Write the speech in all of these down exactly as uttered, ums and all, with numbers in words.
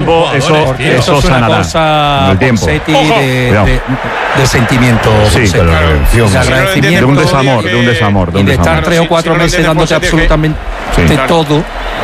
tiempo eso, eso, eso sanará. Cosa, el tiempo. Ponseti, de, de, de sentimiento. Sí, Ponseti, claro, de agradecimiento. De un desamor, de un desamor. De, un y de desamor. estar tres o cuatro si no meses dándote absolutamente sí. de todo.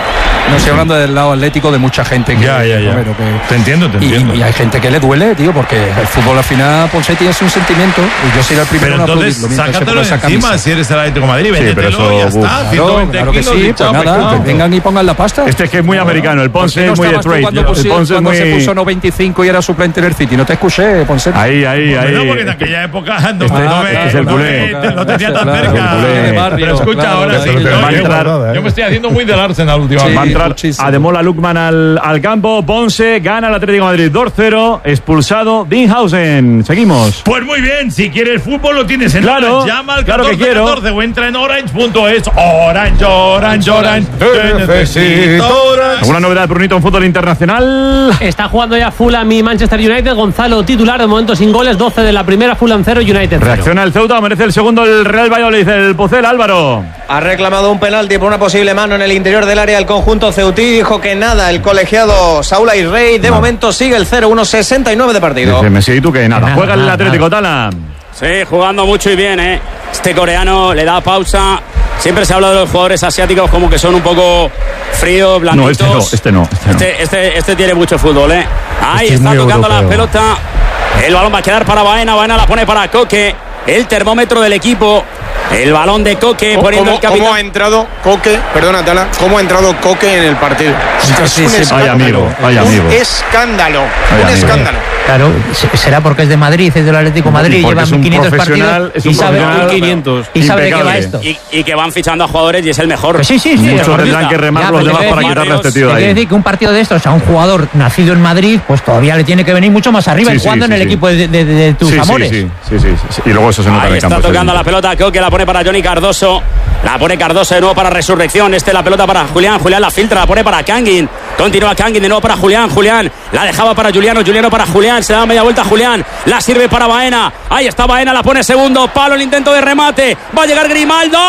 No estoy hablando del lado atlético de mucha gente que, ya, ya, ya. Romero, que te entiendo, te entiendo. Y, y hay gente que le duele, tío, porque el fútbol al final, Ponseti es un sentimiento y yo soy el primero pero en entonces, sácatelo de encima si eres el Atlético de Madrid, sí, pero eso, y ya uf, está. Claro, claro que sí, pues nada, que vengan y pongan la pasta. Este es que es muy americano, el Ponce es muy de trade. Cuando, pusi, Ponce cuando muy... se puso noventa y cinco y era suplente en el City, no te escuché, Ponce. Ahí, ahí, ahí. No, porque en aquella época no, este, no me, este es el no culé. me, lo tenía tan claro, cerca. Pero escucha claro, ahora, claro, sí, claro, no, claro, yo, yo me estoy haciendo muy del Arsenal últimamente. Va a entrar Ademola Lookman al, al campo. Ponce gana el Atlético de Madrid dos cero. Expulsado Dinhausen. Seguimos. Pues muy bien, si quieres fútbol lo tienes en claro, Orange. Llama al claro catorce que quiero. catorce o entra en orange punto es. Orange, Orange, Orange. Te necesito Orange. ¿Alguna novedad, Brunito, en fútbol internacional? Está jugando ya Fulham y Manchester United. Gonzalo titular, de momento sin goles. doce de la primera, Fulham cero, United cero. Reacciona el Ceuta, merece el segundo el Real Valladolid. El Pucel, Álvaro. Ha reclamado un penalti por una posible mano en el interior del área del conjunto ceutí. Dijo que nada, el colegiado Saúl Aizrey. De no. momento sigue el cero uno sesenta y nueve de partido. Dice Messi, ¿y tú qué? Nada. nada Juega nada, el Atlético, Tala. Sí, jugando mucho y bien, ¿eh? Este coreano le da pausa. Siempre se habla de los jugadores asiáticos como que son un poco fríos, blanditos. No, este no, este no. Este, no. este, este, este tiene mucho fútbol, ¿eh? Ahí este está tocando europeo. la pelota. El balón va a quedar para Baena. Baena la pone para Coque. El termómetro del equipo. El balón de Coque poniendo el capitán. ¿Cómo ha entrado Coque? Perdona, Tala. ¿Cómo ha entrado Coque en el partido? Sí, sí, sí, vaya amigo, vaya amigo. Un escándalo. Vaya un amigo. escándalo. Claro, será porque es de Madrid, es del Atlético de Madrid, porque llevan quinientos partidos es y un sabe, quinientos, y sabe de qué va esto. Y, y que van fichando a jugadores y es el mejor. Pues sí, sí, sí. Muchos tendrán que remar ya, los demás para quitarle a este tío de ahí. Quiere decir que un partido de estos a un jugador nacido en Madrid, pues todavía le tiene que venir mucho más arriba sí, y jugando sí, en sí, el sí. equipo de, de, de tus sí, amores. Sí, sí, sí, sí, sí. Y luego eso se nota ahí en el campo. Está tocando la pelota Coque, la pone para Johnny Cardoso. La pone Cardoso de nuevo para Resurrección. Este la pelota para Julián. Julián la filtra, la pone para Kangin. Continúa Kangin de nuevo para Julián. Julián la dejaba para Juliano. Juliano para Julián. Se da media vuelta a Julián. La sirve para Baena. Ahí está Baena, la pone segundo. Palo el intento de remate. Va a llegar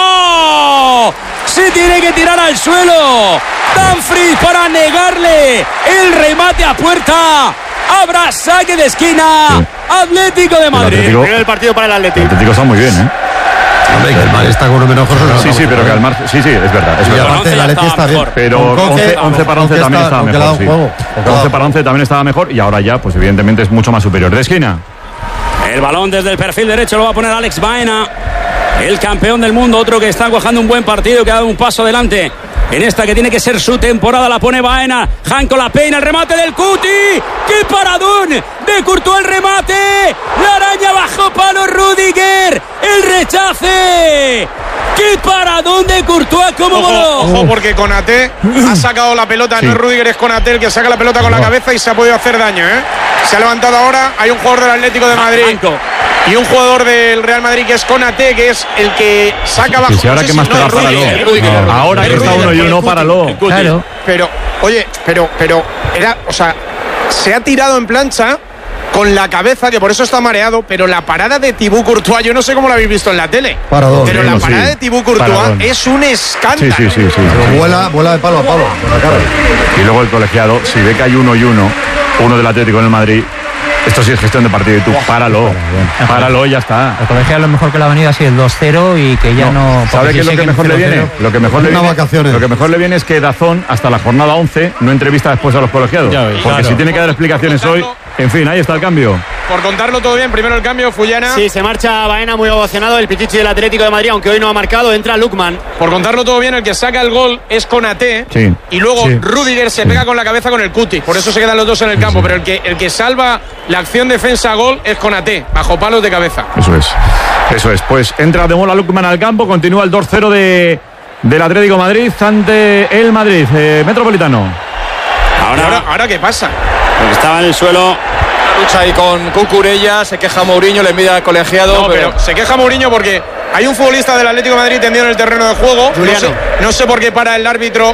Grimaldo. Se tiene que tirar al suelo. Dumfries para negarle el remate a puerta. Habrá saque de esquina. Sí. Atlético de Madrid. El, el partido para el Atlético. El Atlético está muy bien, ¿eh? Hombre, que el Madrid está con uno menos no Sí, sí, pero que el Mar... Sí, sí, es verdad. Es y verdad. aparte el Atleti está bien. Pero once para once también estaba mejor. Sí. once para once también estaba mejor y ahora ya, pues evidentemente es mucho más superior. De esquina. El balón desde el perfil derecho lo va a poner Alex Baena. El campeón del mundo, otro que está cuajando un buen partido, que ha dado un paso adelante. En esta que tiene que ser su temporada la pone Baena. Janko la peina, el remate del Cuti. ¡Qué paradón! De Courtois el remate. La araña bajo palo Rudiger. El rechace. ¡Qué paradón de Courtois! ¿Cómo voló? Ojo, ojo, porque Konaté ha sacado la pelota. Sí. No es Rudiger, es Konaté el que saca la pelota con la cabeza y se ha podido hacer daño, ¿eh? Se ha levantado ahora. Hay un jugador del Atlético de Madrid. Janko. Y un jugador del Real Madrid que es Konaté, que es el que saca bajo. Y si ahora que más te da, páralo. Ahora que está uno y uno, páralo. Claro. Pero, oye, pero, pero, era, o sea, se ha tirado en plancha con la cabeza, que por eso está mareado, pero la parada de Thibaut Courtois, yo no sé cómo la habéis visto en la tele. Paradón, pero la no, parada sí. de Thibaut Courtois Paradón. Es un escándalo. Sí, sí, sí. sí, pero sí vuela, sí. vuela de palo a palo. Y luego el colegiado, si ve que hay uno y uno, uno del Atlético en el Madrid. Esto sí es gestión de partido y tú páralo, páralo y ya está. El colegiado lo mejor que le ha venido ha sido el dos cero y que ya no... no ¿Sabe qué es lo que mejor le viene? Lo que mejor le viene, vacaciones. Lo que mejor le viene es que Dazón hasta la jornada once no entrevista después a los colegiados. Ya, porque claro. Si tiene que dar explicaciones hoy, en fin, ahí está el cambio. Por contarlo todo bien, primero el cambio, Fullana. Sí, se marcha Baena muy ovacionado, el Pichichi del Atlético de Madrid, aunque hoy no ha marcado, entra Lookman. Por contarlo todo bien, el que saca el gol es Konaté. Sí. Y luego sí. Rudiger se sí. pega con la cabeza con el Cuti. Por eso se quedan los dos en el campo. Sí. Pero el que, el que salva la acción defensa-gol es Konaté, bajo palos de cabeza. Eso es. Eso es. Pues entra Ademola Lookman al campo, continúa el dos cero de, del Atlético de Madrid ante el Madrid. Eh, Metropolitano. Ahora, ahora, ahora, ¿qué pasa? Porque estaba en el suelo. Lucha ahí con Cucurella, se queja Mourinho, le envía al colegiado. No, pero... pero se queja Mourinho porque hay un futbolista del Atlético de Madrid tendido en el terreno de juego. No sé, no sé por qué para el árbitro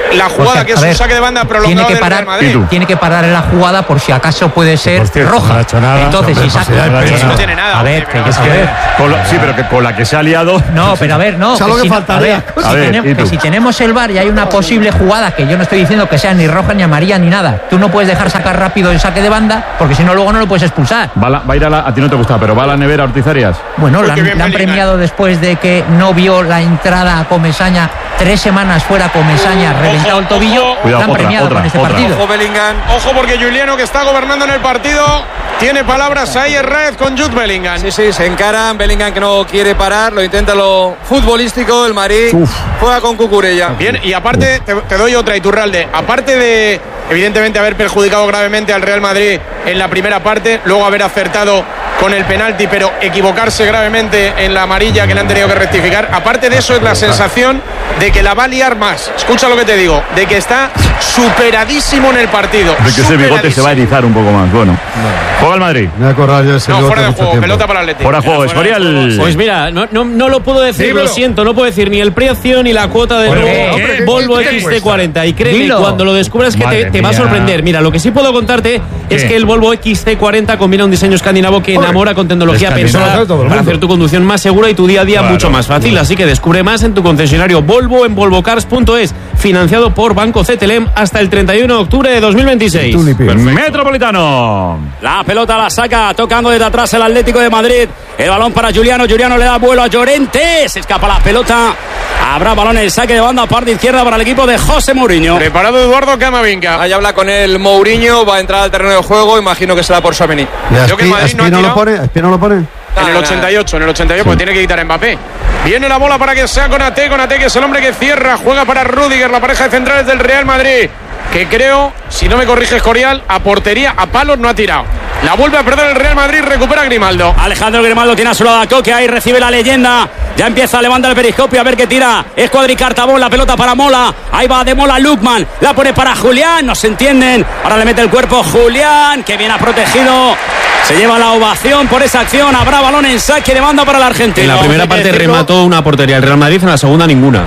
la jugada Porque, que es a un ver, saque de banda prolongado tiene que del parar, Real Madrid. tiene que parar en la jugada por si acaso puede ser cierto, roja. no ha hecho nada. Entonces, Hombre, si pues saca, ya, pero Eso no no. tiene nada. a ver, hombre, que vamos yo a sé. ver. Con la- sí, pero que con la que se ha liado. No, pero a ver, no. ¿Sabes lo que si, faltaría? a ver, A si, ver, tenemos, ¿y tú? que si tenemos el V A R y hay una posible jugada, que yo no estoy diciendo que sea ni roja ni amarilla ni nada, tú no puedes dejar sacar rápido el saque de banda, porque si no luego no lo puedes expulsar. Va, la- va a ir a la. A ti no te gusta, pero va a la nevera Ortiz Arias. Bueno, Uy, la, qué bien la han Bellingham. premiado después de que no vio la entrada a Comesaña, tres semanas fuera Comesaña, Ojo, reventado el tobillo, ojo. Cuidado, la han otra, premiado otra, con este otra. partido. Ojo Bellingham. Ojo porque Juliano, que está gobernando en el partido, tiene palabras ahí en red con Jude Bellingham. Sí, sí, se encaran. Bellingham que no quiere parar, lo intenta lo futbolístico. El Madrid Uf. juega con Cucurella. Bien, y aparte, te, te doy otra, Iturralde. Aparte de, evidentemente, haber perjudicado gravemente al Real Madrid en la primera parte, luego haber acertado con el penalti, pero equivocarse gravemente en la amarilla que le han tenido que rectificar. Aparte de eso, es la sensación de que la va a liar más. Escucha lo que te digo, de que está superadísimo en el partido. De que ese bigote se va a Superadísimo. erizar un poco más. Bueno, juega el Madrid. Me voy a acordar yo de ese No, bigote fuera de mucho juego, tiempo. pelota para el Atlético. Fuera de juego, Escorial. Pues mira, no, no, no lo puedo decir, Dímelo. lo siento, no puedo decir ni el precio ni la cuota de ¿Por nuevo qué? Hombre, Volvo ¿qué- qué X C cuesta? cuarenta. Y créeme, Dilo. cuando lo descubras que te, Madre te va a mía. sorprender. Mira, lo que sí puedo contarte es que el Volvo X C cuarenta combina un diseño escandinavo que enamora con tecnología Escandinavo, pensada todo el para mundo. hacer tu conducción más segura y tu día a día Claro. mucho más fácil. Así que descubre más en tu concesionario Volvo en volvocars punto es, financiado por Banco C T L M hasta el treinta y uno de octubre de dos mil veintiséis. Tú ni pío. Metropolitano. La pelota la saca, tocando desde atrás el Atlético de Madrid. El balón para Juliano. Juliano le da vuelo a Llorente. Se escapa la pelota. Habrá balón en el saque de banda, parte izquierda para el equipo de José Mourinho. Preparado Eduardo Camavinga. Ahí habla con el Mourinho, va a entrar al terreno de juego, imagino que será por Tchouaméni. ¿Y Creo que el Aspi, Madrid no ha Aspi no lo tirado. pone? ¿Aspi no lo pone? En el ochenta y ocho, en el ochenta y ocho, porque tiene que quitar a Mbappé. Viene la bola para que sea Konaté, Konaté que es el hombre que cierra, juega para Rüdiger, la pareja de centrales del Real Madrid, que creo, si no me corrige Escorial, a portería, a palos no ha tirado. La vuelve a perder el Real Madrid, recupera Grimaldo. Alejandro Grimaldo tiene a su lado a Coque, ahí recibe la leyenda. Ya empieza a levantar el periscopio a ver qué tira. Es Cuadricartabón, la pelota para Mola. Ahí va de Mola Lukman, la pone para Julián, no se entienden. Ahora le mete el cuerpo Julián, que bien ha protegido. Se lleva la ovación por esa acción. Habrá balón en saque de banda para el argentino. En la primera Hay que parte decirlo. remató una portería el Real Madrid, en la segunda ninguna.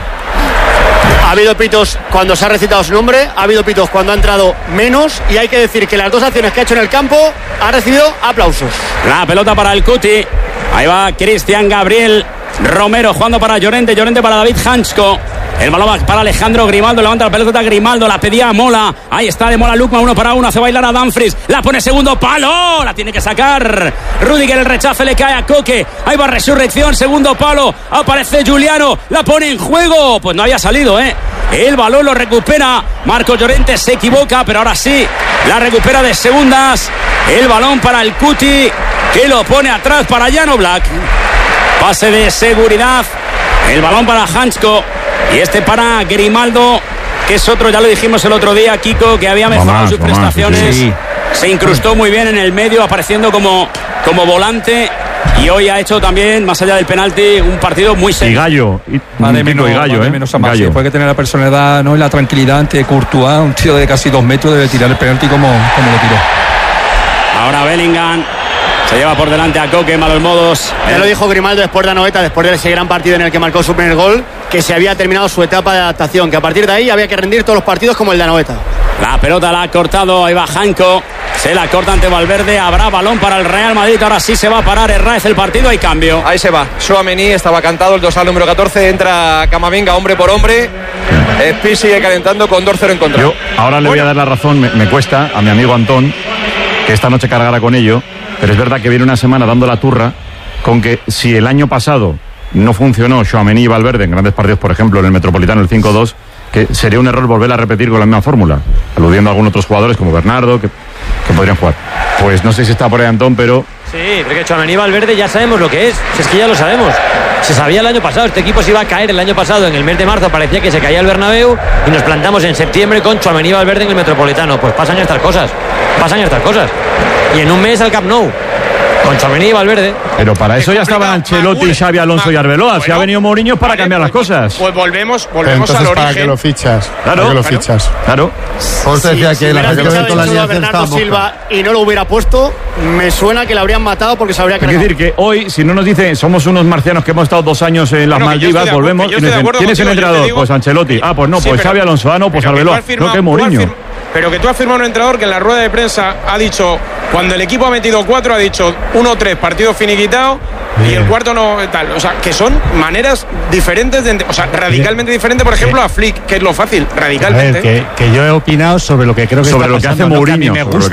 Ha habido pitos cuando se ha recitado su nombre, ha habido pitos cuando ha entrado menos y hay que decir que las dos acciones que ha hecho en el campo ha recibido aplausos. La pelota para el Cuti. Ahí va Cristian Gabriel Romero jugando para Llorente. Llorente para David Hansko. El balón va para Alejandro Grimaldo. Levanta la pelota Grimaldo. La pedía a Mola. Ahí está de Mola Lukman. Uno para uno. Hace bailar a Dumfries. La pone segundo palo. La tiene que sacar. Rudiger el rechace le cae a Coque. Ahí va Resurrección. Segundo palo. Aparece Juliano. La pone en juego. Pues no había salido, ¿eh? El balón lo recupera. Marco Llorente se equivoca. Pero ahora sí. La recupera de segundas. El balón para el Cuti. Que lo pone atrás para Jan Oblak. Pase de seguridad. El balón para Hansko. Y este para Grimaldo, que es otro, ya lo dijimos el otro día, Kiko, que había mejorado Mamá, sus mamá, prestaciones. sí, sí. Se incrustó muy bien en el medio, apareciendo como, como volante. Y hoy ha hecho también, más allá del penalti, un partido muy Y serio. Gallo. Y, Va de Kiko menos, y Gallo, va de ¿eh? menos a más. Gallo. Después que tener la personalidad, ¿no? Y la tranquilidad ante Courtois, un tío de casi dos metros debe tirar el penalti como, como lo tiró. Ahora Bellingham se lleva por delante a Coque, malos modos. Ya lo dijo Grimaldo después de Anoeta, después de ese gran partido en el que marcó su primer gol, que se había terminado su etapa de adaptación, que a partir de ahí había que rendir todos los partidos como el de Anoeta. La pelota la ha cortado, ahí va Janko. Se la corta ante Valverde. Habrá balón para el Real Madrid. Ahora sí se va a parar Herráez el partido. Hay cambio. Ahí se va. Tchouaméni estaba cantado, el dorsal número catorce. Entra Camavinga, hombre por hombre. Spi sigue calentando con dos cero en contra. Yo ahora le voy a dar la razón, me, me cuesta, a mi amigo Antón, que esta noche cargara con ello, pero es verdad que viene una semana dando la turra con que si el año pasado no funcionó Tchouaméni y Valverde en grandes partidos, por ejemplo en el Metropolitano el cinco dos, que sería un error volver a repetir con la misma fórmula, aludiendo a algunos otros jugadores como Bernardo que, que podrían jugar. Pues no sé si está por ahí Antón, pero Sí, porque Tchouaméni y Valverde ya sabemos lo que es. Si es que ya lo sabemos. Se sabía el año pasado. Este equipo se iba a caer el año pasado. En el mes de marzo parecía que se caía el Bernabéu y nos plantamos en septiembre con Tchouaméni y Valverde en el Metropolitano. Pues pasan estas cosas. Pasan estas cosas. Y en un mes al Camp Nou. Con Tchouaméni y Valverde. Pero para eso ya estaban Ancelotti, Xavi Alonso y Arbeloa. Si ha venido Mourinho es para cambiar las cosas. Pues volvemos, Pero volvemos entonces, al ¿para origen. qué lo fichas? Claro, ¿Para qué lo claro. fichas? Claro. Por eso decía Si que la hubiera gente fichado con la solo a alianza Bernardo estaba Silva y no lo hubiera puesto, me suena que le habrían matado porque se habría Es cargado. decir, que hoy, si no nos dicen, somos unos marcianos que hemos estado dos años en las Bueno, que yo estoy Maldivas, de acuerdo- volvemos que yo y nos estoy de dicen, acuerdo ¿quién es el contigo? Yo te entrenador? digo- Pues Ancelotti. Ah, pues no, Sí, pues pero- Xavi Alonso. Ah, no, pues pero que tú Arbeloa. has firmado- No, que tú has Mourinho. firm- Pero que tú has firmado un entrenador que en la rueda de prensa ha dicho, cuando el equipo ha metido cuatro, ha dicho uno tres, partido finiquitado, y el cuarto no tal. O sea, que son maneras diferentes, de, o sea, radicalmente diferentes, por ejemplo, a Flick, que es lo fácil, A ver, radicalmente. que, que yo he opinado sobre lo que creo que Sobre está lo que hace pasando, no que a mí Mourinho, me sobre lo gusta.